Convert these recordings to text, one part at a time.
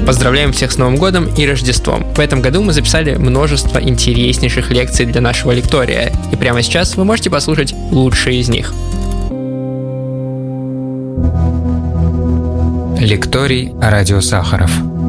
Поздравляем всех с Новым годом и Рождеством. В этом году мы записали множество интереснейших лекций для нашего лектория, и прямо сейчас вы можете послушать лучшие из них. Лекторий Радио Сахаров.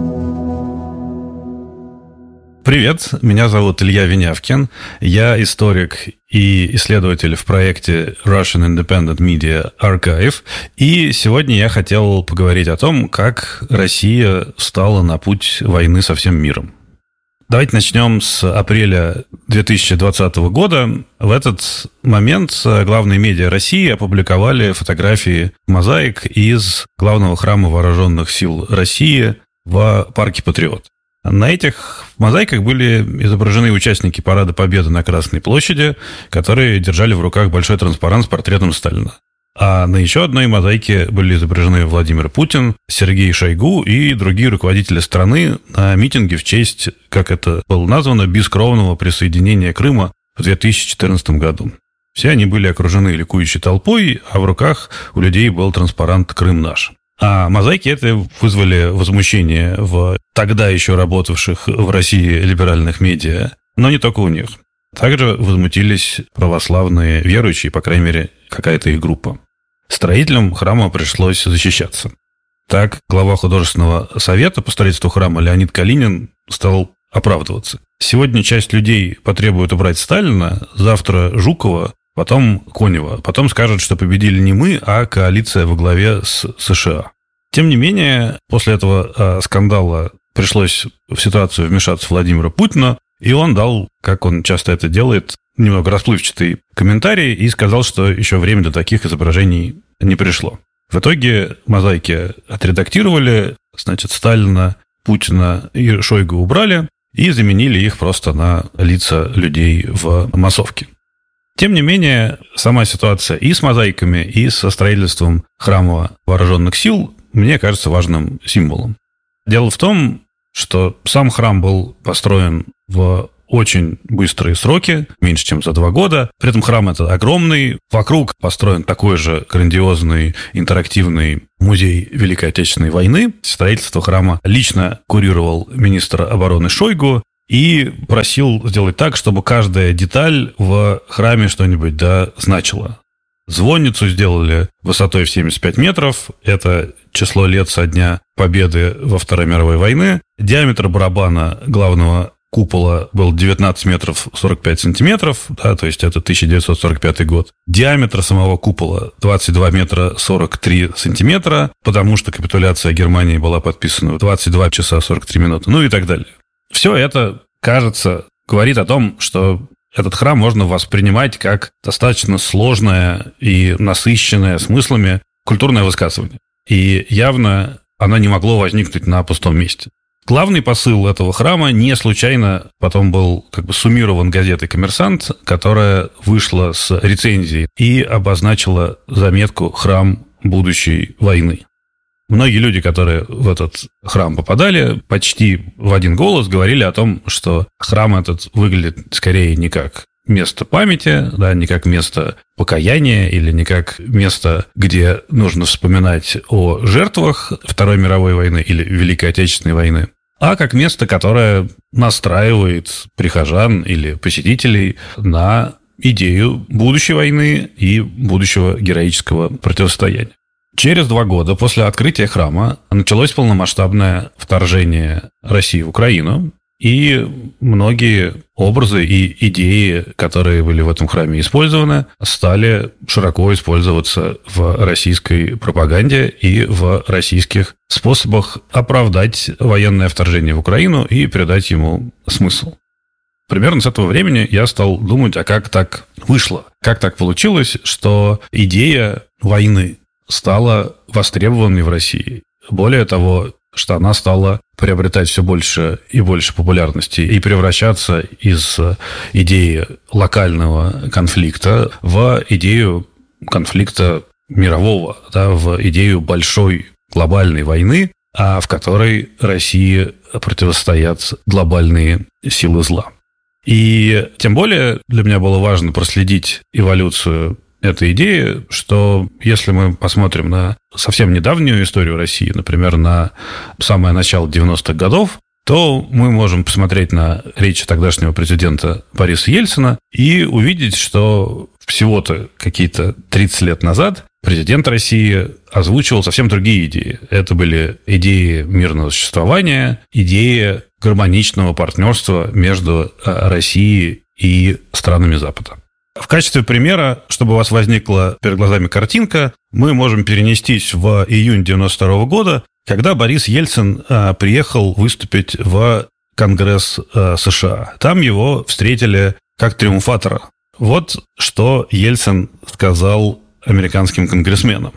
Привет, меня зовут Илья Винявкин. Я историк и исследователь в проекте Russian Independent Media Archive. И сегодня я хотел поговорить о том, как Россия встала на путь войны со всем миром. Давайте начнем с апреля 2020 года. В этот момент главные медиа России опубликовали фотографии мозаик из главного храма Вооруженных сил России в парке Патриот. На этих мозаиках были изображены участники Парада Победы на Красной площади, которые держали в руках большой транспарант с портретом Сталина. А на еще одной мозаике были изображены Владимир Путин, Сергей Шойгу и другие руководители страны на митинге в честь, как это было названо, бескровного присоединения Крыма в 2014 году. Все они были окружены ликующей толпой, а в руках у людей был транспарант «Крым наш». А мозаики это вызвали возмущение в тогда еще работавших в России либеральных медиа, но не только у них. Также возмутились православные верующие, по крайней мере, какая-то их группа. Строителям храма пришлось защищаться. Так, глава художественного совета по строительству храма Леонид Калинин стал оправдываться. Сегодня часть людей потребует убрать Сталина, завтра Жукова, потом Конева. Потом скажут, что победили не мы, а коалиция во главе с США. Тем не менее, после этого скандала пришлось в ситуацию вмешаться Владимира Путина, и он дал, как он часто это делает, немного расплывчатый комментарий и сказал, что еще время для таких изображений не пришло. В итоге мозаики отредактировали, значит, Сталина, Путина и Шойгу убрали и заменили их просто на лица людей в массовке. Тем не менее, сама ситуация и с мозаиками, и со строительством храма Вооруженных сил мне кажется важным символом. Дело в том, что сам храм был построен в очень быстрые сроки, меньше, чем за 2 года. При этом храм этот огромный. Вокруг построен такой же грандиозный интерактивный музей Великой Отечественной войны. Строительство храма лично курировал министр обороны Шойгу и просил сделать так, чтобы каждая деталь в храме что-нибудь значила. Звонницу сделали высотой в 75 метров. Это число лет со дня победы во Второй мировой войне. Диаметр барабана главного купола был 19 метров 45 сантиметров, то есть это 1945 год. Диаметр самого купола 22 метра 43 сантиметра, потому что капитуляция Германии была подписана в 22 часа 43 минуты, и так далее. Все это, кажется, говорит о том, что этот храм можно воспринимать как достаточно сложное и насыщенное смыслами культурное высказывание. И явно оно не могло возникнуть на пустом месте. Главный посыл этого храма не случайно потом был суммирован газетой «Коммерсант», которая вышла с рецензией и обозначила заметку «Храм будущей войны». Многие люди, которые в этот храм попадали, почти в один голос говорили о том, что храм этот выглядит скорее не как место памяти, не как место покаяния или не как место, где нужно вспоминать о жертвах Второй мировой войны или Великой Отечественной войны, а как место, которое настраивает прихожан или посетителей на идею будущей войны и будущего героического противостояния. Через 2 года после открытия храма началось полномасштабное вторжение России в Украину, и многие образы и идеи, которые были в этом храме использованы, стали широко использоваться в российской пропаганде и в российских способах оправдать военное вторжение в Украину и придать ему смысл. Примерно с этого времени я стал думать, а как так вышло? Как так получилось, что идея войны стала востребованной в России? Более того, что она стала приобретать все больше и больше популярности и превращаться из идеи локального конфликта в идею конфликта мирового, в идею большой глобальной войны, в которой России противостоят глобальные силы зла. И тем более для меня было важно проследить эволюцию эта идея, что если мы посмотрим на совсем недавнюю историю России, например, на самое начало 90-х годов, то мы можем посмотреть на речь тогдашнего президента Бориса Ельцина и увидеть, что всего-то какие-то 30 лет назад президент России озвучивал совсем другие идеи. Это были идеи мирного существования, идеи гармоничного партнерства между Россией и странами Запада. В качестве примера, чтобы у вас возникла перед глазами картинка, мы можем перенестись в июнь 92 года, когда Борис Ельцин приехал выступить в Конгресс США. Там его встретили как триумфатора. Вот что Ельцин сказал американским конгрессменам.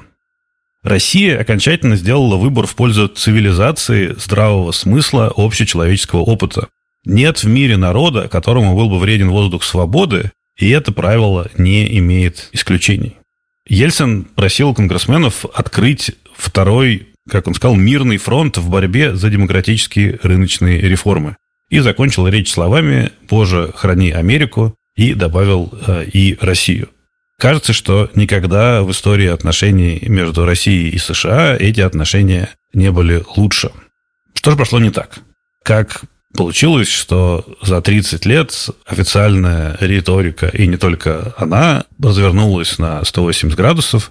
Россия окончательно сделала выбор в пользу цивилизации, здравого смысла, общечеловеческого опыта. Нет в мире народа, которому был бы вреден воздух свободы, и это правило не имеет исключений. Ельцин просил конгрессменов открыть второй, как он сказал, мирный фронт в борьбе за демократические рыночные реформы. И закончил речь словами «Боже, храни Америку», и добавил «и Россию». Кажется, что никогда в истории отношений между Россией и США эти отношения не были лучше. Что же пошло не так? Как получилось, что за 30 лет официальная риторика, и не только она, развернулась на 180 градусов,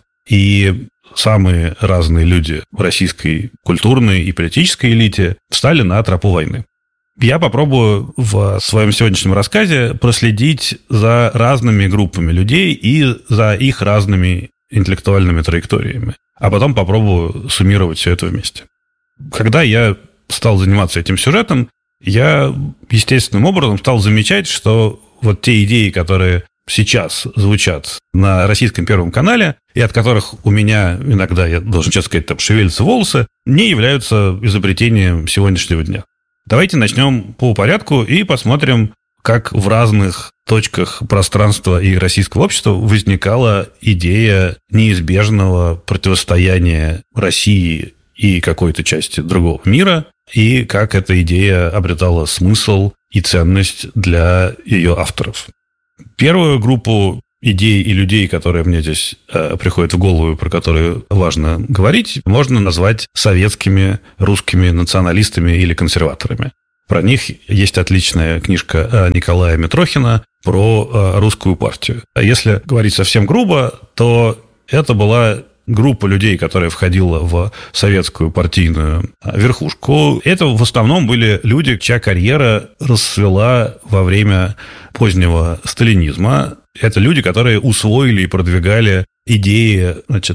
и самые разные люди в российской культурной и политической элите встали на тропу войны. Я попробую в своем сегодняшнем рассказе проследить за разными группами людей и за их разными интеллектуальными траекториями, а потом попробую суммировать все это вместе. Когда я стал заниматься этим сюжетом, я естественным образом стал замечать, что вот те идеи, которые сейчас звучат на российском Первом канале, и от которых у меня иногда, я должен честно сказать, там шевелятся волосы, не являются изобретением сегодняшнего дня. Давайте начнем по порядку и посмотрим, как в разных точках пространства и российского общества возникала идея неизбежного противостояния России и какой-то части другого мира, и как эта идея обретала смысл и ценность для ее авторов. Первую группу идей и людей, которые мне здесь приходят в голову, про которые важно говорить, можно назвать советскими русскими националистами или консерваторами. Про них есть отличная книжка Николая Митрохина про русскую партию. А если говорить совсем грубо, то это была группа людей, которая входила в советскую партийную верхушку. Это в основном были люди, чья карьера расцвела во время позднего сталинизма. Это люди, которые усвоили и продвигали идеи,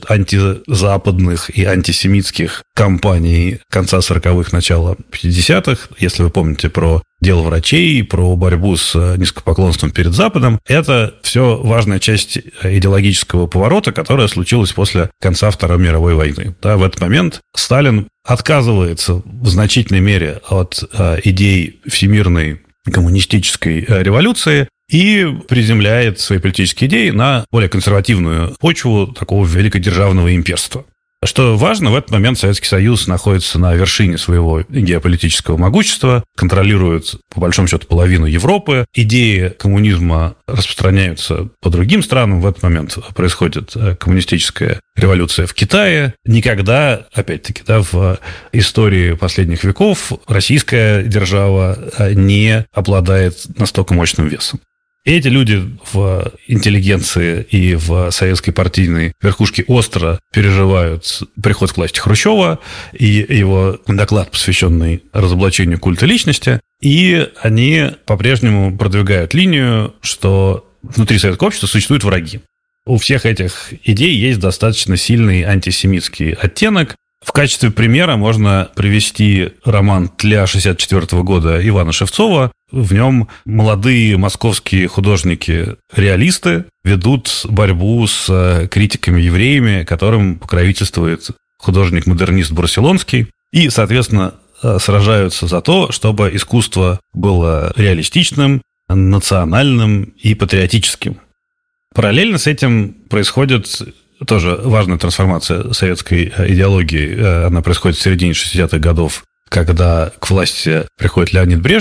антизападных и антисемитских кампаний конца 40-х, начала 50-х. Если вы помните про дело врачей, про борьбу с низкопоклонством перед Западом, это все важная часть идеологического поворота, которая случилась после конца Второй мировой войны. Да, в этот момент Сталин отказывается в значительной мере от идей всемирной коммунистической революции и приземляет свои политические идеи на более консервативную почву такого великодержавного имперства. Что важно, в этот момент Советский Союз находится на вершине своего геополитического могущества, контролирует, по большому счету, половину Европы. Идеи коммунизма распространяются по другим странам. В этот момент происходит коммунистическая революция в Китае. Никогда, опять-таки, в истории последних веков российская держава не обладает настолько мощным весом. Эти люди в интеллигенции и в советской партийной верхушке остро переживают приход к власти Хрущева и его доклад, посвященный разоблачению культа личности, и они по-прежнему продвигают линию, что внутри советского общества существуют враги. У всех этих идей есть достаточно сильный антисемитский оттенок. В качестве примера можно привести роман «Тля» 1964 года Ивана Шевцова. В нем молодые московские художники-реалисты ведут борьбу с критиками-евреями, которым покровительствует художник-модернист Барселонский, и, соответственно, сражаются за то, чтобы искусство было реалистичным, национальным и патриотическим. Параллельно с этим происходит тоже важная трансформация советской идеологии. Она происходит в середине 60-х годов, когда к власти приходит Леонид Брежнев,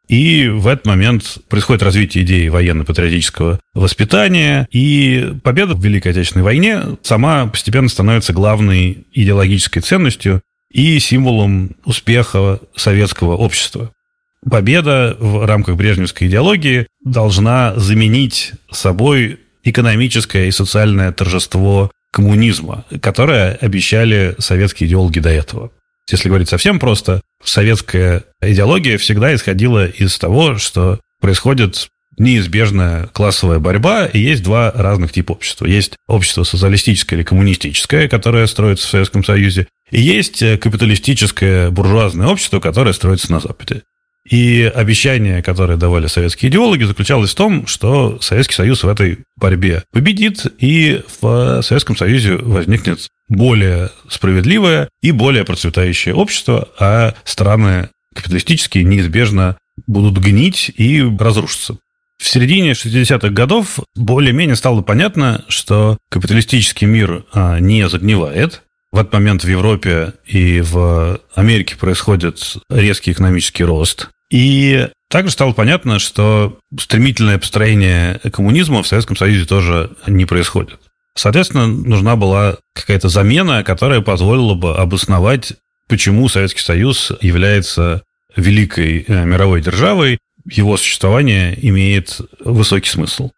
И в этот момент происходит развитие идеи военно-патриотического воспитания, и победа в Великой Отечественной войне сама постепенно становится главной идеологической ценностью и символом успеха советского общества. Победа в рамках брежневской идеологии должна заменить собой экономическое и социальное торжество коммунизма, которое обещали советские идеологи до этого. Если говорить совсем просто, советская идеология всегда исходила из того, что происходит неизбежная классовая борьба, и есть два разных типа общества. Есть общество социалистическое или коммунистическое, которое строится в Советском Союзе, и есть капиталистическое буржуазное общество, которое строится на Западе. И обещание, которое давали советские идеологи, заключалось в том, что Советский Союз в этой борьбе победит, и в Советском Союзе возникнет более справедливое и более процветающее общество, а страны капиталистические неизбежно будут гнить и разрушиться. В середине 60-х годов более-менее стало понятно, что капиталистический мир не загнивает. В этот момент в Европе и в Америке происходит резкий экономический рост. И также стало понятно, что стремительное построение коммунизма в Советском Союзе тоже не происходит. Соответственно, нужна была какая-то замена, которая позволила бы обосновать, почему Советский Союз является великой мировой державой, его существование имеет высокий смысл.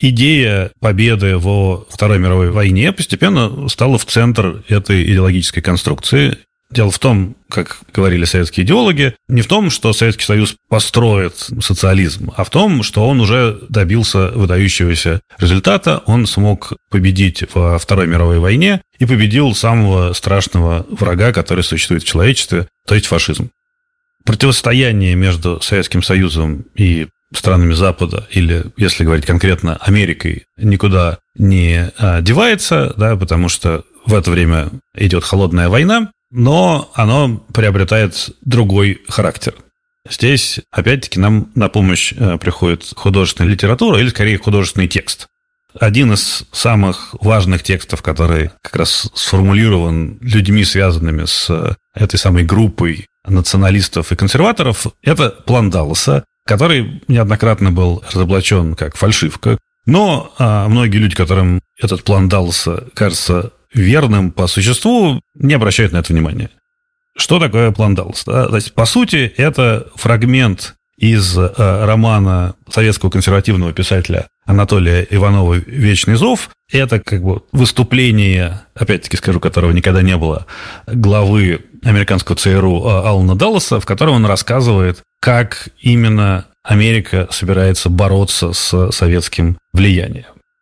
Идея победы во Второй мировой войне постепенно стала в центр этой идеологической конструкции. Дело в том, как говорили советские идеологи, не в том, что Советский Союз построит социализм, а в том, что он уже добился выдающегося результата. Он смог победить во Второй мировой войне и победил самого страшного врага, который существует в человечестве, то есть фашизм. Противостояние между Советским Союзом и странами Запада, или, если говорить конкретно, Америкой, никуда не девается, да, потому что в это время идет холодная война, но оно приобретает другой характер. Здесь, опять-таки, нам на помощь приходит художественная литература, или, скорее, художественный текст. Один из самых важных текстов, который как раз сформулирован людьми, связанными с этой самой группой националистов и консерваторов, это план Далласа, который неоднократно был разоблачен как фальшивка. Но многие люди, которым этот план Далласа кажется верным по существу, не обращают на это внимания. Что такое план Далласа? То есть, по сути, это фрагмент из романа советского консервативного писателя Анатолия Иванова «Вечный зов». Это как бы выступление, опять-таки скажу, которого никогда не было, главы американского ЦРУ Алана Далласа, в котором он рассказывает, как именно Америка собирается бороться с советским влиянием.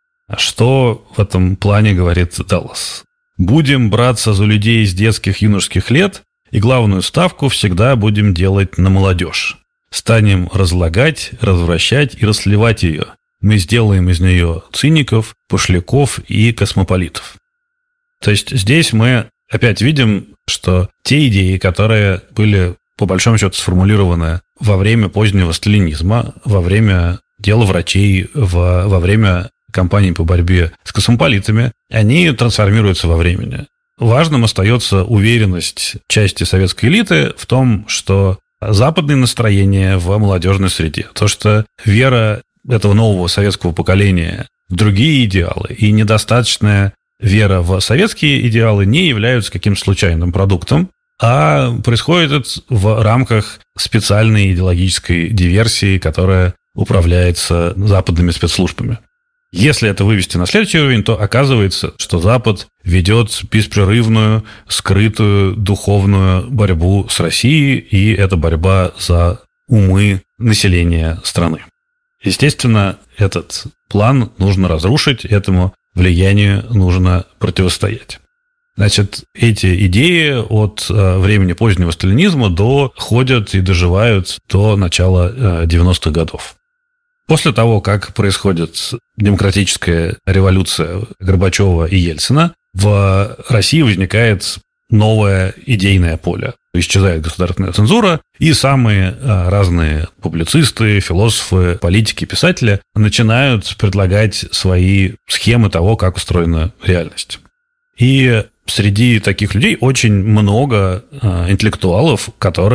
Что в этом плане говорит Даллас? «Будем браться за людей с детских юношеских лет, и главную ставку всегда будем делать на молодежь. Станем разлагать, развращать и расливать ее. Мы сделаем из нее циников, пошляков и космополитов». То есть здесь мы опять видим, что те идеи, которые были по большому счету сформулированы во время позднего сталинизма, во время дела врачей, во время кампании по борьбе с космополитами, они трансформируются во времени. Важным остается уверенность части советской элиты в том, что западные настроения в молодежной среде, то, что вера этого нового советского поколения в другие идеалы и недостаточная вера в советские идеалы не являются каким-то случайным продуктом, а происходит в рамках специальной идеологической диверсии, которая управляется западными спецслужбами. Если это вывести на следующий уровень, то оказывается, что Запад ведет беспрерывную, скрытую, духовную борьбу с Россией, и это борьба за умы населения страны. Естественно, этот план нужно разрушить, этому влиянию нужно противостоять. Значит, эти идеи от времени позднего сталинизма доходят и доживают до начала 90-х годов. После того, как происходит демократическая революция Горбачева и Ельцина, в России возникает новое идейное поле. Исчезает государственная цензура, и самые разные публицисты, философы, политики, писатели начинают предлагать свои схемы того, как устроена реальность. И среди таких людей очень много интеллектуалов, которые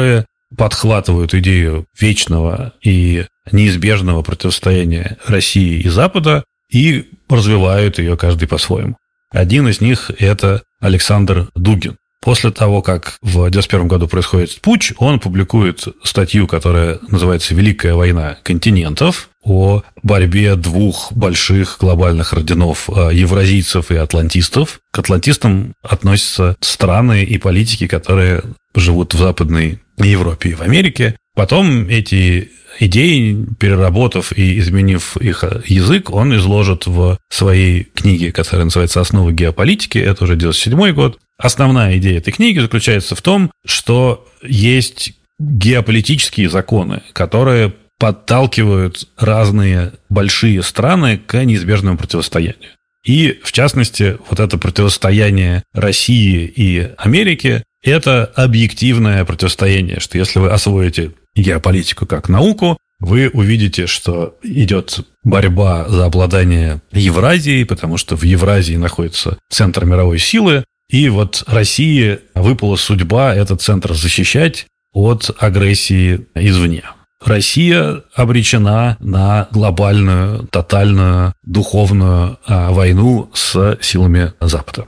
подхватывают идею вечного и неизбежного противостояния России и Запада и развивают ее каждый по-своему. Один из них – это Александр Дугин. После того, как в 1991 году происходит путч, он публикует статью, которая называется «Великая война континентов», о борьбе двух больших глобальных орденов евразийцев и атлантистов. К атлантистам относятся страны и политики, которые живут в Западной Европе и в Америке. Потом эти идеи, переработав и изменив их язык, он изложит в своей книге, которая называется «Основы геополитики». Это уже 1997 год. Основная идея этой книги заключается в том, что есть геополитические законы, которые подталкивают разные большие страны к неизбежному противостоянию. И, в частности, вот это противостояние России и Америки – это объективное противостояние, что если вы освоите геополитику как науку, вы увидите, что идет борьба за обладание Евразией, потому что в Евразии находится центр мировой силы, и вот России выпала судьба этот центр защищать от агрессии извне. Россия обречена на глобальную, тотальную, духовную войну с силами Запада.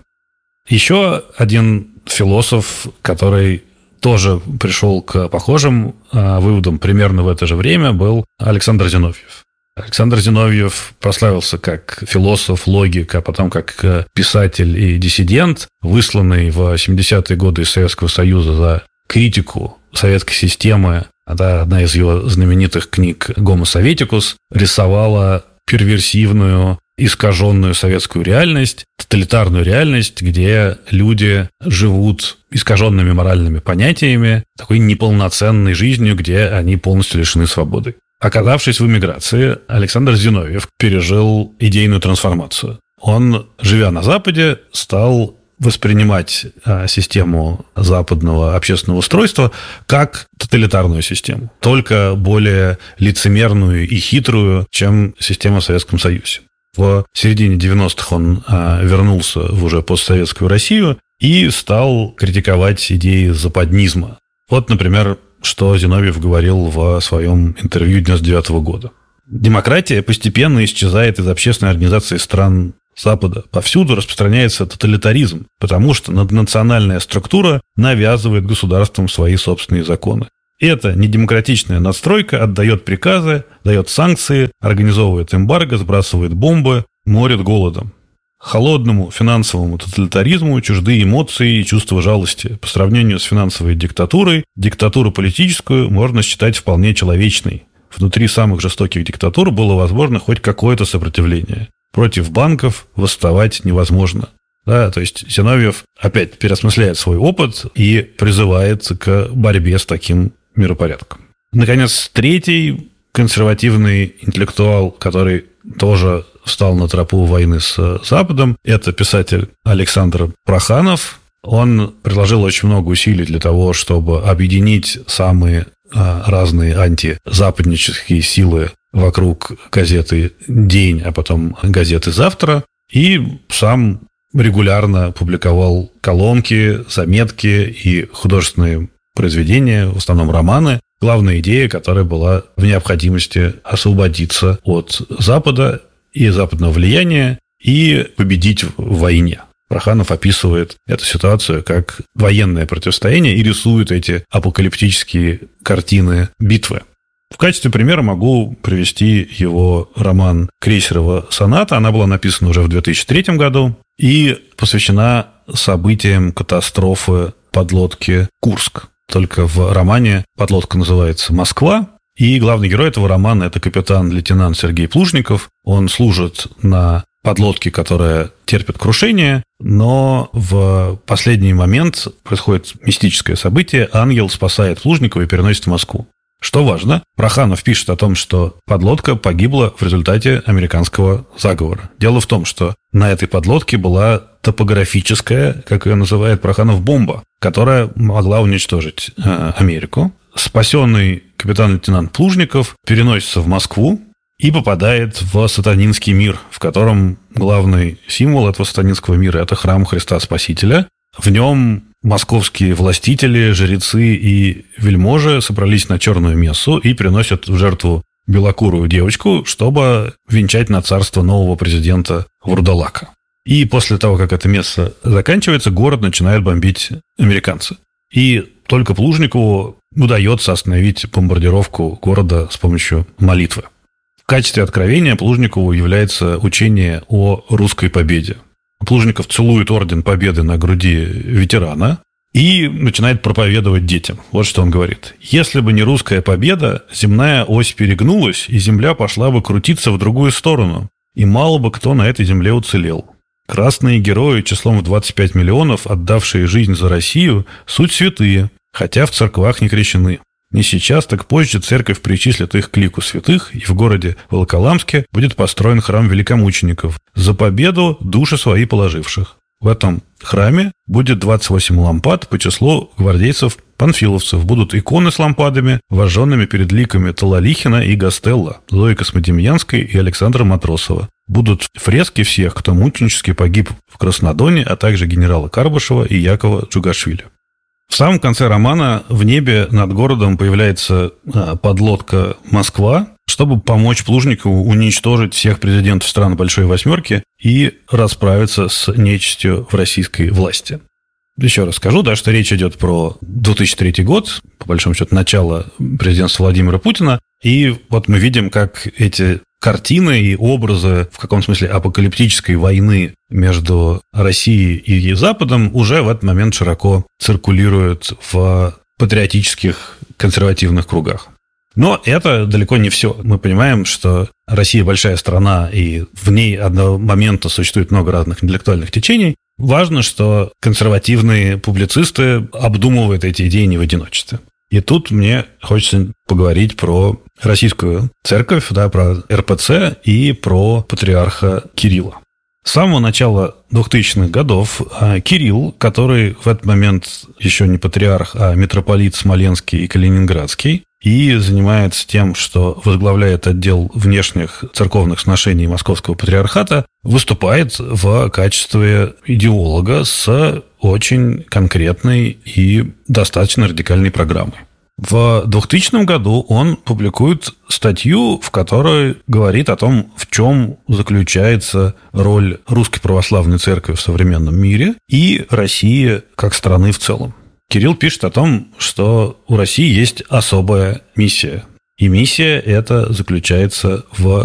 Еще один философ, который тоже пришел к похожим выводам примерно в это же время, был Александр Зиновьев. Александр Зиновьев прославился как философ, логик, а потом как писатель и диссидент, высланный в 70-е годы из Советского Союза за критику советской системы. Это одна из его знаменитых книг «Гомо советикус», рисовала перверсивную, искаженную советскую реальность, тоталитарную реальность, где люди живут искаженными моральными понятиями, такой неполноценной жизнью, где они полностью лишены свободы. Оказавшись в эмиграции, Александр Зиновьев пережил идейную трансформацию. Он, живя на Западе, стал воспринимать систему западного общественного устройства как тоталитарную систему, только более лицемерную и хитрую, чем система в Советском Союзе. В середине 90-х он вернулся в уже постсоветскую Россию и стал критиковать идеи западнизма. Вот, например, что Зиновьев говорил в своем интервью 1999 года. Демократия постепенно исчезает из общественной организации стран Запада. Повсюду распространяется тоталитаризм, потому что наднациональная структура навязывает государствам свои собственные законы. Эта недемократичная надстройка отдает приказы, дает санкции, организовывает эмбарго, сбрасывает бомбы, морит голодом. Холодному финансовому тоталитаризму чужды эмоции и чувство жалости. По сравнению с финансовой диктатурой, диктатуру политическую можно считать вполне человечной. Внутри самых жестоких диктатур было возможно хоть какое-то сопротивление. Против банков восставать невозможно. Да, то есть Зиновьев опять переосмысляет свой опыт и призывает к борьбе с таким миропорядком. Наконец, третий консервативный интеллектуал, который тоже встал на тропу войны с Западом, это писатель Александр Проханов. Он приложил очень много усилий для того, чтобы объединить самые разные антизападнические силы вокруг газеты «День», а потом газеты «Завтра», и сам регулярно публиковал колонки, заметки и художественные произведения, в основном романы. Главная идея, которая была в необходимости освободиться от Запада и западного влияния и победить в войне. Проханов описывает эту ситуацию как военное противостояние и рисует эти апокалиптические картины битвы. В качестве примера могу привести его роман «Крейсерова соната». Она была написана уже в 2003 году и посвящена событиям катастрофы подлодки «Курск». Только в романе подлодка называется «Москва», и главный герой этого романа – это капитан-лейтенант Сергей Плужников. Он служит на подлодке, которая терпит крушение, но в последний момент происходит мистическое событие. Ангел спасает Плужникова и переносит в Москву. Что важно, Проханов пишет о том, что подлодка погибла в результате американского заговора. Дело в том, что на этой подлодке была топографическая, как ее называет Проханов, бомба, которая могла уничтожить Америку. Спасенный капитан-лейтенант Плужников переносится в Москву и попадает в сатанинский мир, в котором главный символ этого сатанинского мира – это храм Христа Спасителя. В нем московские властители, жрецы и вельможи собрались на черную мессу и приносят в жертву белокурую девочку, чтобы венчать на царство нового президента Вурдалака. И после того, как эта месса заканчивается, город начинают бомбить американцы. И только Плужникову удается остановить бомбардировку города с помощью молитвы. В качестве откровения Плужникову является учение о русской победе. Плужников целует орден Победы на груди ветерана и начинает проповедовать детям. Вот что он говорит. «Если бы не русская победа, земная ось перегнулась, и земля пошла бы крутиться в другую сторону, и мало бы кто на этой земле уцелел. Красные герои числом в 25 миллионов, отдавшие жизнь за Россию, суть святые, хотя в церквах не крещены. Не сейчас, так позже церковь причислит их к лику святых, и в городе Волоколамске будет построен храм великомучеников, за победу души свои положивших. В этом храме будет 28 лампад по числу гвардейцев-панфиловцев. Будут иконы с лампадами, вожженными перед ликами Талалихина и Гастелла, Зои Космодемьянской и Александра Матросова. Будут фрески всех, кто мученически погиб в Краснодоне, а также генерала Карбышева и Якова Джугашвили». В самом конце романа в небе над городом появляется подлодка «Москва», чтобы помочь Плужникову уничтожить всех президентов стран Большой Восьмерки и расправиться с нечистью в российской власти. Еще раз скажу, что речь идет про 2003 год, по большому счету, начало президентства Владимира Путина. И вот мы видим, как эти картины и образы, в каком смысле апокалиптической войны между Россией и Западом уже в этот момент широко циркулируют в патриотических консервативных кругах. Но это далеко не все. Мы понимаем, что Россия большая страна, и в ней одномоментно существует много разных интеллектуальных течений. Важно, что консервативные публицисты обдумывают эти идеи не в одиночестве. И тут мне хочется поговорить про российскую церковь, про РПЦ и про патриарха Кирилла. С самого начала 2000-х годов Кирилл, который в этот момент еще не патриарх, а митрополит Смоленский и Калининградский, и занимается тем, что возглавляет отдел внешних церковных сношений Московского патриархата, выступает в качестве идеолога с очень конкретной и достаточно радикальной программой. В 2000 году он публикует статью, в которой говорит о том, в чем заключается роль Русской Православной Церкви в современном мире и России как страны в целом. Кирилл пишет о том, что у России есть особая миссия. И миссия эта заключается в